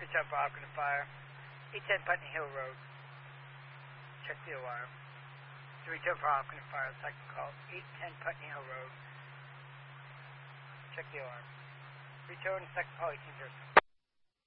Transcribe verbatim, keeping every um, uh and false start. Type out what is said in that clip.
return for Hawken and Fire. eight ten Putney Hill Road. Check the alarm. To return for Hawken and Fire, second call. eight ten Putney Hill Road. Check the alarm. Return, second call, eighteen zero six.